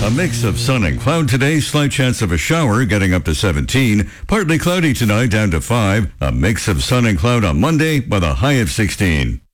A mix of sun and cloud today, slight chance of a shower getting up to 17. Partly cloudy tonight down to 5. A mix of sun and cloud on Monday with a high of 16.